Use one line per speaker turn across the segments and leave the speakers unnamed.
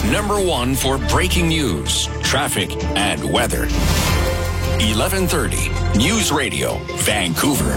#1 for breaking news, traffic, and weather. 1130 News Radio, Vancouver.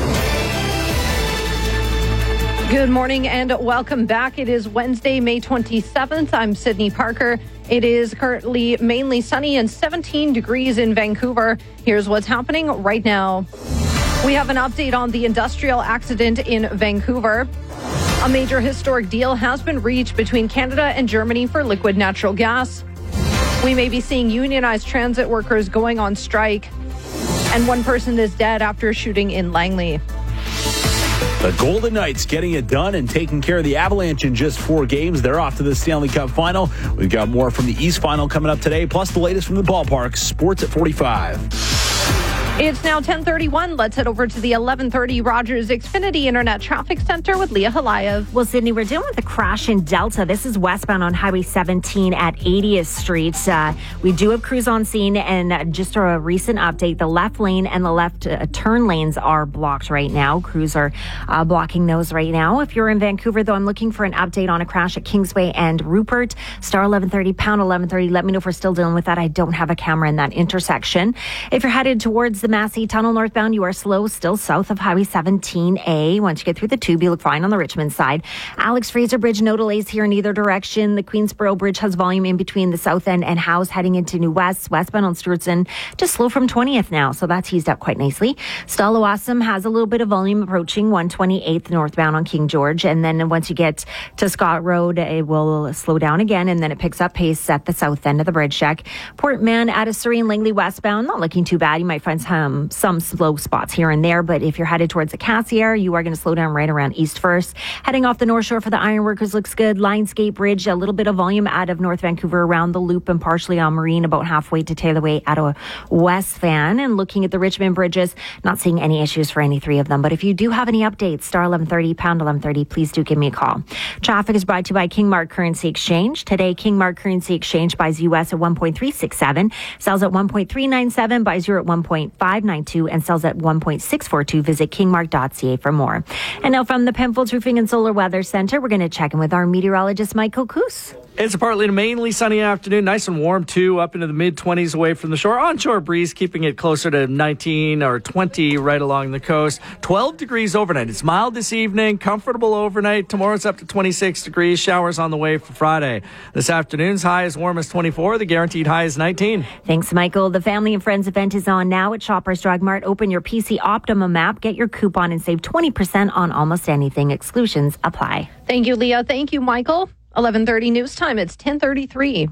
Good morning and welcome back. It is Wednesday, May 27th. I'm Sydney Parker. It is currently mainly sunny and 17 degrees in Vancouver. Here's what's happening right now. We have an update on the industrial accident in Vancouver. A major historic deal has been reached between Canada and Germany for liquid natural gas. We may be seeing unionized transit workers going on strike. And one person is dead after a shooting in Langley.
The Golden Knights getting it done and taking care of the Avalanche in just 4 games. They're off to the Stanley Cup Final. We've got more from the East Final coming up today, plus the latest from the ballpark. Sports at 45.
It's now 10:31. Let's head over to the 1130 Rogers Xfinity Internet Traffic Center with Leah Halayev.
Well, Sydney, we're dealing with a crash in Delta. This is westbound on Highway 17 at 80th Street. We do have crews on scene, and just a recent update, the left lane and the left turn lanes are blocked right now. Crews are blocking those right now. If you're in Vancouver, though, I'm looking for an update on a crash at Kingsway and Rupert. Star 1130, pound 1130. Let me know if we're still dealing with that. I don't have a camera in that intersection. If you're headed towards the Massey Tunnel northbound, you are slow still south of Highway 17A. Once you get through the tube, you look fine on the Richmond side. Alex Fraser Bridge, no delays here in either direction. The Queensboro Bridge has volume in between the south end and House heading into New West. Westbound on Stewartson, just slow from 20th now, so that's eased up quite nicely. Stallawasam has a little bit of volume approaching 128th northbound on King George. And then once you get to Scott Road, it will slow down again, and then it picks up pace at the south end of the bridge deck. Port Mann at a Surrey and Langley westbound, not looking too bad. You might find some slow spots here and there, but if you're headed towards the Cassiar, you are going to slow down right around East First. Heading off the North Shore for the Ironworkers looks good. Lionsgate Bridge, a little bit of volume out of North Vancouver around the Loop and partially on Marine, about halfway to Taylor Way at a West Van. And looking at the Richmond bridges, not seeing any issues for any 3 of them. But if you do have any updates, star 1130, pound 1130, please do give me a call. Traffic is brought to you by Kingmark Currency Exchange. Today, Kingmark Currency Exchange buys US at 1.367, sells at 1.397, buys euro at 1.592, and sells at 1.642. Visit kingmark.ca for more. And now from the Penfolds Roofing and Solar Weather Center, we're going to check in with our meteorologist, Michael Coos.
It's a partly to mainly sunny afternoon. Nice and warm, too, up into the mid-20s away from the shore. Onshore breeze, keeping it closer to 19 or 20 right along the coast. 12 degrees overnight. It's mild this evening, comfortable overnight. Tomorrow's up to 26 degrees. Showers on the way for Friday. This afternoon's high is warm as 24. The guaranteed high is 19.
Thanks, Michael. The Family and Friends event is on now at Shoppers Drug Mart. Open your PC Optimum app, get your coupon, and save 20% on almost anything. Exclusions apply.
Thank you, Leah. Thank you, Michael. 11:30 news time. It's 10:33.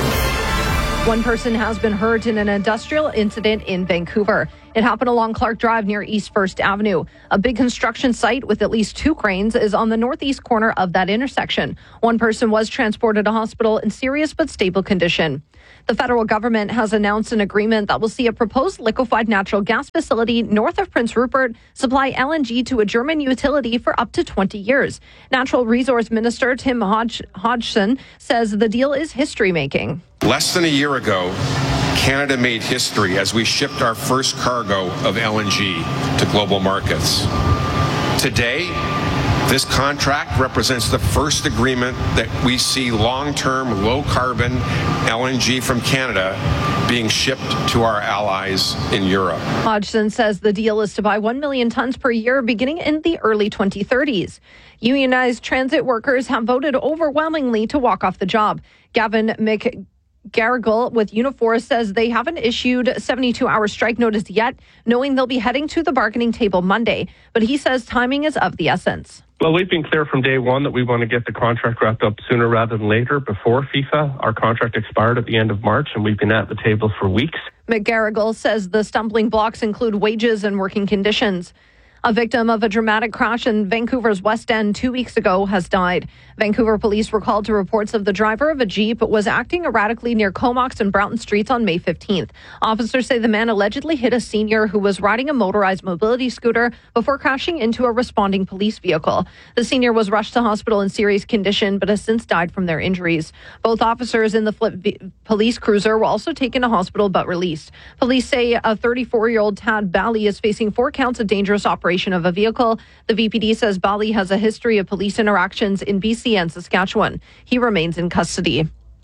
One person has been hurt in an industrial incident in Vancouver. It happened along Clark Drive near East First Avenue. A big construction site with at least 2 cranes is on the northeast corner of that intersection. One person was transported to hospital in serious but stable condition. The federal government has announced an agreement that will see a proposed liquefied natural gas facility north of Prince Rupert supply LNG to a German utility for up to 20 years. Natural Resource Minister Tim Hodgson says the deal is history-making.
Less than a year ago, Canada made history as we shipped our first cargo of LNG to global markets. Today, this contract represents the first agreement that we see long-term, low-carbon LNG from Canada being shipped to our allies in Europe.
Hodgson says the deal is to buy 1 million tons per year beginning in the early 2030s. Unionized transit workers have voted overwhelmingly to walk off the job. Gavin McGarrigle with Unifor says they haven't issued 72-hour strike notice yet, knowing they'll be heading to the bargaining table Monday. But he says timing is of the essence.
Well, we've been clear from day one that we want to get the contract wrapped up sooner rather than later. Before FIFA, our contract expired at the end of March, and we've been at the table for weeks.
McGarrigle says the stumbling blocks include wages and working conditions. A victim of a dramatic crash in Vancouver's West End 2 weeks ago has died. Vancouver police were called to reports of the driver of a Jeep was acting erratically near Comox and Broughton Streets on May 15th. Officers say the man allegedly hit a senior who was riding a motorized mobility scooter before crashing into a responding police vehicle. The senior was rushed to hospital in serious condition but has since died from their injuries. Both officers in the police cruiser were also taken to hospital but released. Police say a 34-year-old Tad Bally is facing 4 counts of dangerous operation of a vehicle. The VPD says Bally has a history of police interactions in BC and Saskatchewan. He remains in custody.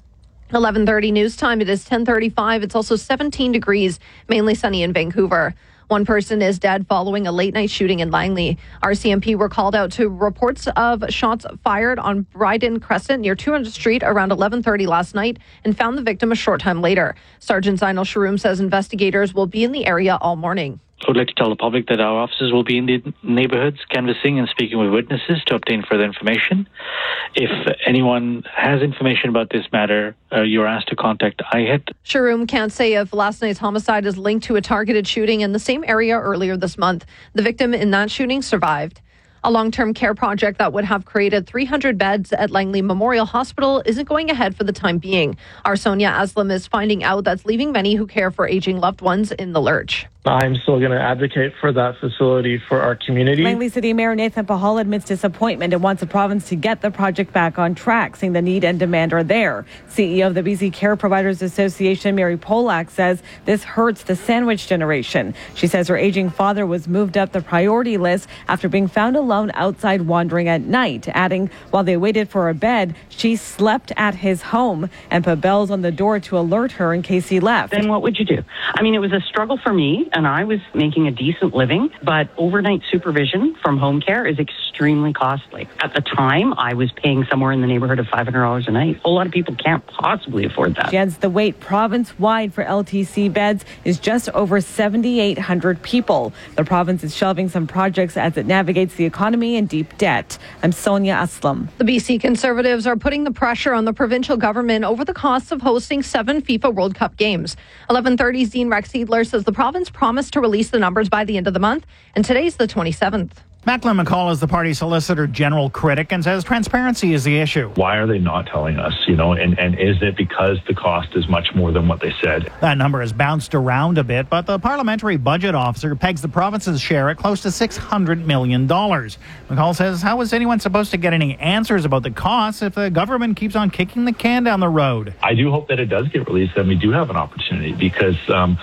11:30 news time. It is 10:35. It's also 17 degrees, mainly sunny in Vancouver. One person is dead following a late-night shooting in Langley. RCMP were called out to reports of shots fired on Bryden Crescent near 200th Street around 11:30 last night and found the victim a short time later. Sergeant Zainal Sharoom says investigators will be in the area all morning.
I would like to tell the public that our officers will be in the neighbourhoods canvassing and speaking with witnesses to obtain further information. If anyone has information about this matter, you're asked to contact IHIT.
Sharoom can't say if last night's homicide is linked to a targeted shooting in the same area earlier this month. The victim in that shooting survived. A long-term care project that would have created 300 beds at Langley Memorial Hospital isn't going ahead for the time being. Our Sonia Aslam is finding out that's leaving many who care for aging loved ones in the lurch.
I'm still going to advocate for that facility for our community.
Langley City Mayor Nathan Pahal admits disappointment and wants the province to get the project back on track, saying the need and demand are there. CEO of the BC Care Providers Association, Mary Polak, says this hurts the sandwich generation. She says her aging father was moved up the priority list after being found alone outside wandering at night, adding while they waited for a bed, she slept at his home and put bells on the door to alert her in case he left.
Then what would you do? I mean, it was a struggle for me, and I was making a decent living, but overnight supervision from home care is extremely costly. At the time, I was paying somewhere in the neighborhood of $500 a night. A whole lot of people can't possibly afford that.
She adds the wait province-wide for LTC beds is just over 7,800 people. The province is shelving some projects as it navigates the economy and deep debt. I'm Sonia Aslam.
The BC Conservatives are putting the pressure on the provincial government over the costs of hosting 7 FIFA World Cup games. 11:30's Dean Rex Edler says the province promised to release the numbers by the end of the month, and today's the 27th.
Macklin McCall is the party's Solicitor General critic and says transparency is the issue.
Why are they not telling us, and is it because the cost is much more than what they said?
That number has bounced around a bit, but the parliamentary budget officer pegs the province's share at close to $600 million. McCall says, how is anyone supposed to get any answers about the costs if the government keeps on kicking the can down the road?
I do hope that it does get released and we do have an opportunity because,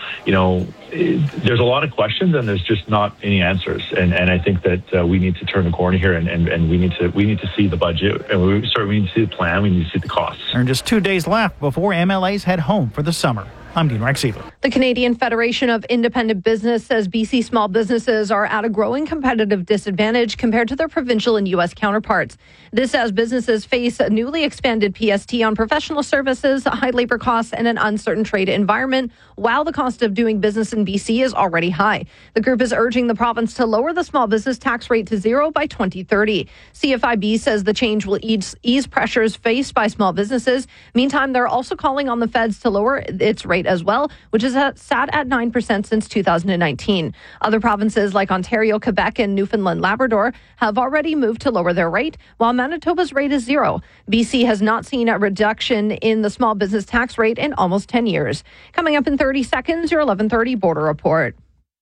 there's a lot of questions and there's just not any answers. And I think that we need to turn the corner here and we need to see the budget and we need to see the plan. We need to see the costs.
There are just 2 days left before MLAs head home for the summer. I'm Dean Rex Edler.
The Canadian Federation of Independent Business says BC small businesses are at a growing competitive disadvantage compared to their provincial and U.S. counterparts. This as businesses face a newly expanded PST on professional services, high labor costs, and an uncertain trade environment, while the cost of doing business in BC is already high. The group is urging the province to lower the small business tax rate to 0 by 2030. CFIB says the change will ease pressures faced by small businesses. Meantime, they're also calling on the feds to lower its rate as well, which has sat at 9% since 2019. Other provinces like Ontario, Quebec, and Newfoundland, Labrador have already moved to lower their rate, while Manitoba's rate is 0. BC has not seen a reduction in the small business tax rate in almost 10 years. Coming up in 30 seconds, your 11:30 Border Report.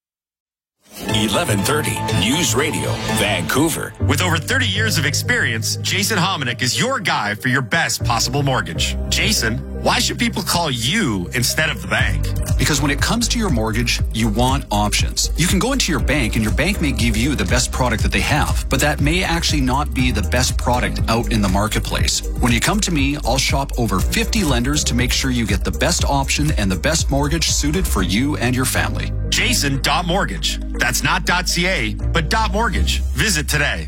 11:30 News Radio, Vancouver.
With over 30 years of experience, Jason Hominick is your guy for your best possible mortgage. Jason, why should people call you instead of the bank?
Because when it comes to your mortgage, you want options. You can go into your bank and your bank may give you the best product that they have, but that may actually not be the best product out in the marketplace. When you come to me, I'll shop over 50 lenders to make sure you get the best option and the best mortgage suited for you and your family.
Jason.mortgage. That's not .ca, but .mortgage. Visit today.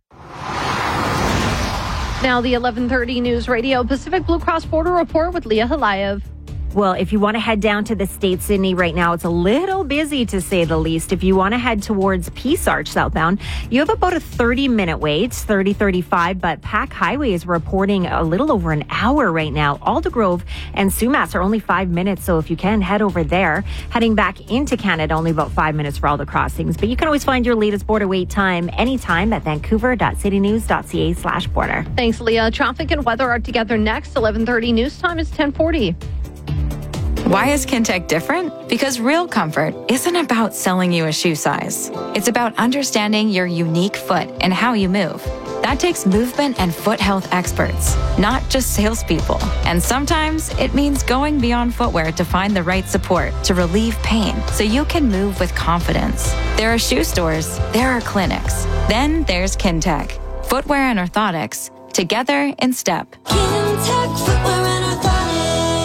Now the 11:30 News Radio Pacific Blue Cross Border Report with Leah Halayev.
Well, if you want to head down to the state, Sydney, right now, it's a little busy to say the least. If you want to head towards Peace Arch southbound, you have about a 30-minute wait, 35, but Pack Highway is reporting a little over an hour right now. Aldergrove and Sumas are only 5 minutes, so if you can, head over there. Heading back into Canada, only about 5 minutes for all the crossings. But you can always find your latest border wait time anytime at vancouver.citynews.ca/border.
Thanks, Leah. Traffic and weather are together next. 11:30 news time is 10:40.
Why is Kintec different? Because real comfort isn't about selling you a shoe size. It's about understanding your unique foot and how you move. That takes movement and foot health experts, not just salespeople. And sometimes it means going beyond footwear to find the right support to relieve pain so you can move with confidence. There are shoe stores, there are clinics. Then there's Kintec. Footwear and orthotics, together in step.
Kintec Footwear and Orthotics.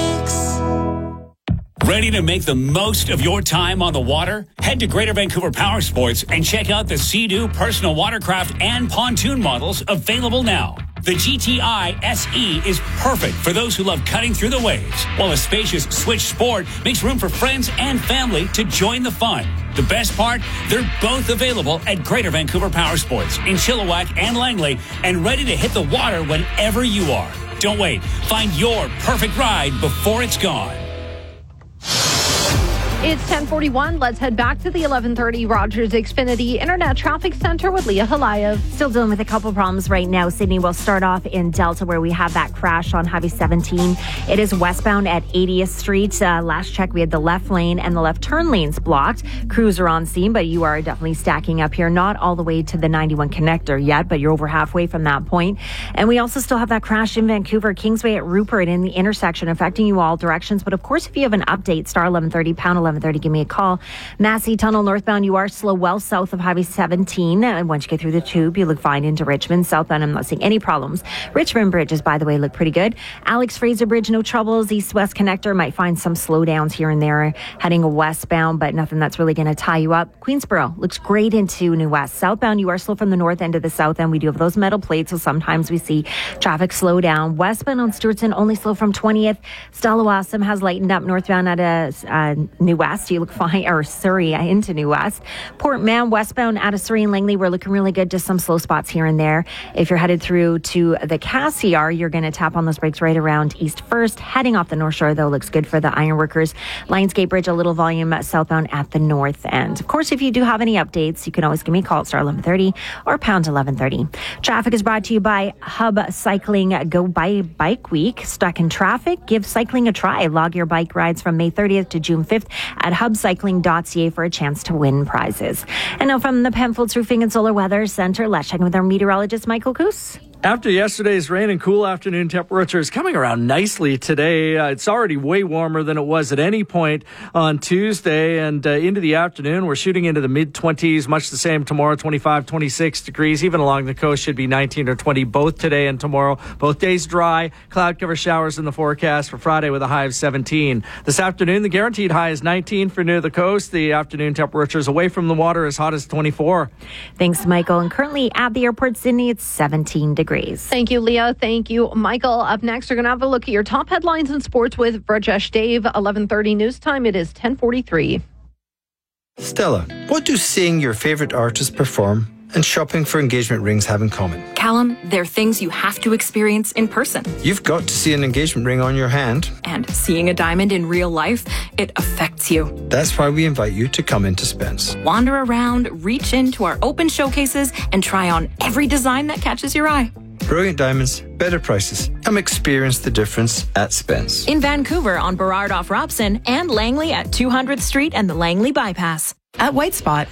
Ready to make the most of your time on the water? Head to Greater Vancouver Power Sports and check out the Sea-Doo personal watercraft and pontoon models available now. The GTI SE is perfect for those who love cutting through the waves, while a spacious Switch Sport makes room for friends and family to join the fun. The best part, they're both available at Greater Vancouver Power Sports in Chilliwack and Langley and ready to hit the water whenever you are. Don't wait. Find your perfect ride before it's gone.
It's 10:41. Let's head back to the 1130 Rogers Xfinity Internet Traffic Center with Leah Halayev.
Still dealing with a couple problems right now. Sydney, will start off in Delta where we have that crash on Highway 17. It is westbound at 80th Street. Last check, we had the left lane and the left turn lanes blocked. Crews are on scene, but you are definitely stacking up here. Not all the way to the 91 connector yet, but you're over halfway from that point. And we also still have that crash in Vancouver, Kingsway at Rupert in the intersection, affecting you all directions. But of course, if you have an update, star 1130, pound 1130, give me a call. Massey Tunnel northbound, you are slow well south of Highway 17. And once you get through the tube, you look fine into Richmond. Southbound, I'm not seeing any problems. Richmond bridges, by the way, look pretty good. Alex Fraser Bridge, no troubles. East-west connector might find some slowdowns here and there heading westbound, but nothing that's really going to tie you up. Queensboro looks great into New West. Southbound, you are slow from the north end to the south end. We do have those metal plates, so sometimes we see traffic slow down. Westbound on Stewartson, only slow from 20th. Stella Wasam has lightened up northbound at New West. You look fine, or Surrey into New West. Port Mann westbound out of Surrey and Langley, we're looking really good. Just some slow spots here and there. If you're headed through to the Cassiar, you're going to tap on those brakes right around East First. Heading off the North Shore, though, looks good for the ironworkers. Lionsgate Bridge, a little volume southbound at the north end. Of course, if you do have any updates, you can always give me a call at star 1130 or pound 1130. Traffic is brought to you by Hub Cycling Go by Bike Week. Stuck in traffic? Give cycling a try. Log your bike rides from May 30th to June 5th at hubcycling.ca for a chance to win prizes. And now from the Penfolds Roofing and Solar Weather Center, let's check in with our meteorologist, Michael Coos.
After yesterday's rain and cool afternoon temperatures coming around nicely today, it's already way warmer than it was at any point on Tuesday, and into the afternoon, we're shooting into the mid-20s, much the same tomorrow, 25, 26 degrees. Even along the coast should be 19 or 20 both today and tomorrow. Both days dry, cloud cover showers in the forecast for Friday with a high of 17. This afternoon, the guaranteed high is 19 for near the coast. The afternoon temperatures away from the water as hot as 24.
Thanks, Michael. And currently at the airport, Sydney, it's 17 degrees.
Thank you, Leah. Thank you, Michael. Up next, we're going to have a look at your top headlines in sports with Rajesh Dave. 11:30 news time. It is 10:43.
Stella, what do seeing your favourite artist perform and shopping for engagement rings have in common?
Callum, they're things you have to experience in person.
You've got to see an engagement ring on your hand.
And seeing a diamond in real life, it affects you.
That's why we invite you to come into Spence.
Wander around, reach into our open showcases, and try on every design that catches your eye.
Brilliant diamonds, better prices. Come experience the difference at Spence.
In Vancouver on Burrard off Robson and Langley at 200th Street and the Langley Bypass. At White Spot,